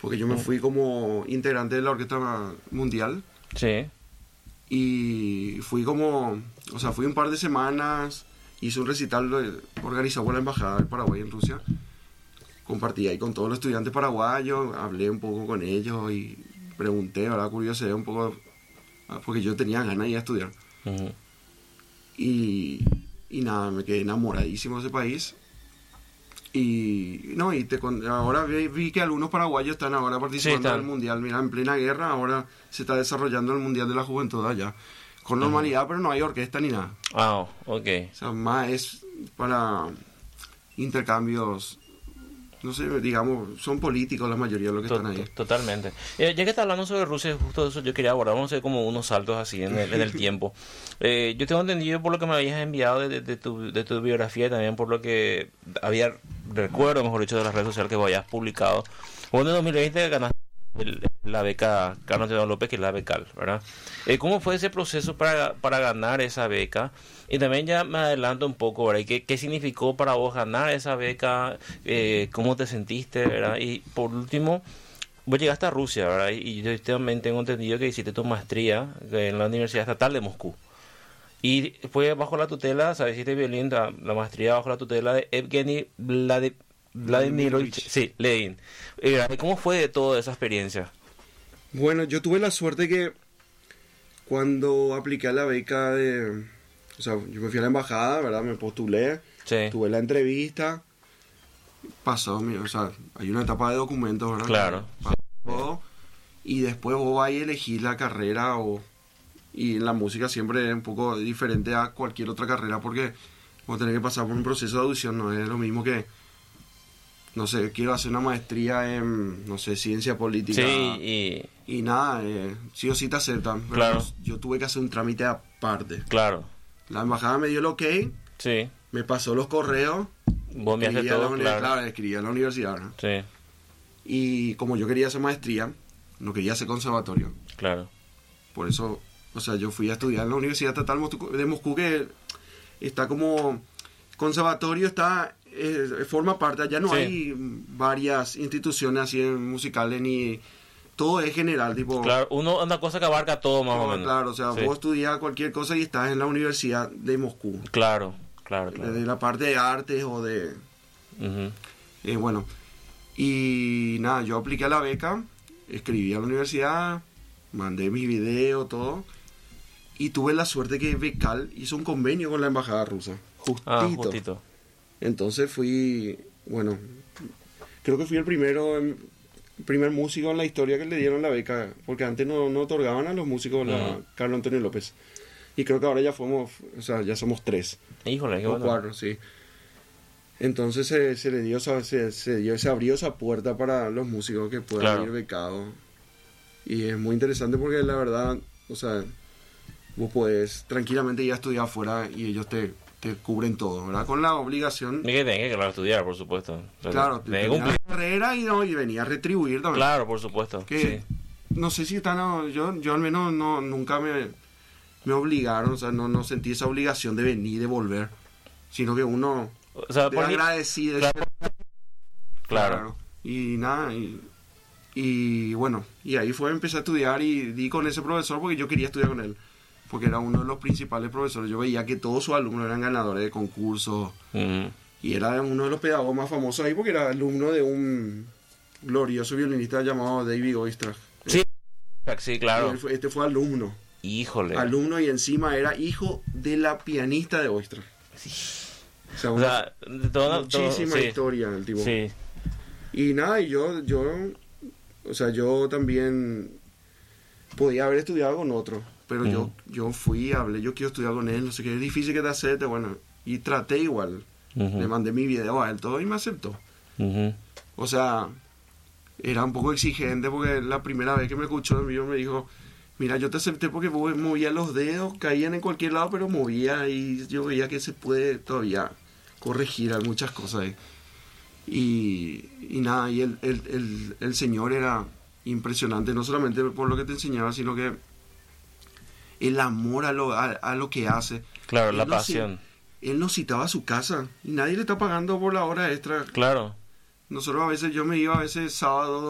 porque yo me fui como integrante de la Orquesta Mundial. Sí. Y fui fui un par de semanas, hice un recital organizado por la Embajada de Paraguay en Rusia. Compartí ahí con todos los estudiantes paraguayos, hablé un poco con ellos y pregunté, ¿verdad? Curiosidad un poco, porque yo tenía ganas de ir a estudiar. Uh-huh. Y nada, me quedé enamoradísimo de ese país. Ahora vi que algunos paraguayos están ahora participando del Mundial. Mira, en plena guerra ahora se está desarrollando el Mundial de la Juventud allá. Con normalidad, pero no hay orquesta ni nada. Ah, ok. O sea, más es para intercambios, no sé, digamos, son políticos la mayoría de los que están ahí. Totalmente. Ya que estás hablando sobre Rusia, justo eso yo quería abordar, vamos a hacer como unos saltos así en el tiempo. Yo tengo entendido por lo que me habías enviado de tu biografía y también por lo que recuerdo, mejor dicho, de las redes sociales que vos habías publicado. Vos en 2020 ganaste la beca Carlos Antonio López, que es la becal, ¿verdad? ¿Cómo fue ese proceso para ganar esa beca? Y también ya me adelanto un poco, ¿verdad? ¿Qué significó para vos ganar esa beca? ¿Cómo te sentiste, verdad? Y por último, vos llegaste a Rusia, ¿verdad? Y yo también tengo entendido que hiciste tu maestría en la Universidad Estatal de Moscú. Y fue bajo la tutela, ¿sabes? Hiciste violín, la maestría bajo la tutela de Evgeny Vladimirovich, sí, Lenin. ¿Cómo fue toda esa experiencia? Bueno, yo tuve la suerte que cuando apliqué a la beca yo me fui a la embajada, ¿verdad? Me postulé, tuve la entrevista, hay una etapa de documentos, ¿verdad? Claro. Todo, y después vos vas a elegir la carrera y en la música siempre es un poco diferente a cualquier otra carrera porque vos tenés que pasar por un proceso de audición, no es lo mismo que, no sé, quiero hacer una maestría en, no sé, ciencia política. Sí, y nada, sí o sí te aceptan. Claro. Yo tuve que hacer un trámite aparte. Claro. La embajada me dio el ok, sí. Me pasó los correos. Vos me haces todo, claro, escribí a la universidad, ¿no? Sí. Y como yo quería hacer maestría, no quería hacer conservatorio. Claro. Por eso, yo fui a estudiar en la Universidad Estatal de Moscú, que está como conservatorio, forma parte, allá no hay varias instituciones así musicales ni todo es general, tipo. Claro, una cosa que abarca todo más o menos. Claro, vos estudias cualquier cosa y estás en la Universidad de Moscú. Claro. De la parte de artes o de. Uh-huh. Bueno, y nada, yo apliqué a la beca, escribí a la universidad, mandé mis videos, todo. Y tuve la suerte que Becal hizo un convenio con la embajada rusa. Justito. Entonces creo que fui el primer músico en la historia que le dieron la beca, porque antes no otorgaban a los músicos la Carlos Antonio López. Y creo que ahora ya ya somos 3. Híjole, qué bueno. 4, sí. Entonces se abrió esa puerta para los músicos que puedan ir becados. Y es muy interesante porque la verdad, vos podés tranquilamente ir a estudiar afuera y ellos te cubren todo, ¿verdad? Con la obligación. Y que tenés que estudiar, por supuesto. Claro, tenés la carrera y venía a retribuir también. Claro, por supuesto. Que no sé si yo al menos nunca me obligaron, no sentí esa obligación de venir y de volver, sino que uno agradecido. Claro. Y nada, y bueno, y ahí empecé a estudiar y di con ese profesor porque yo quería estudiar con él. Porque era uno de los principales profesores. Yo veía que todos sus alumnos eran ganadores de concursos. Uh-huh. Y era uno de los pedagogos más famosos ahí porque era alumno de un glorioso violinista llamado David Oistrakh. Sí, claro. Este fue alumno. Híjole. Alumno y encima era hijo de la pianista de Oistrakh. Sí. Muchísima historia el tipo. Sí. Y nada, y yo también podía haber estudiado con otro. Pero yo fui, hablé, yo quiero estudiar con él, no sé qué, es difícil que te acepte, bueno, y traté igual. Le mandé mi video a él, todo, y me aceptó. Era un poco exigente porque la primera vez que me escuchó en vivo me dijo, mira, yo te acepté porque vos movías los dedos, caían en cualquier lado, pero movía y yo veía que se puede todavía corregir muchas cosas ahí. Y nada, y el señor era impresionante, no solamente por lo que te enseñaba, sino que el amor a lo que hace. Claro, la pasión. Él nos citaba a su casa y nadie le está pagando por la hora extra. Claro. Nosotros yo me iba a veces sábado,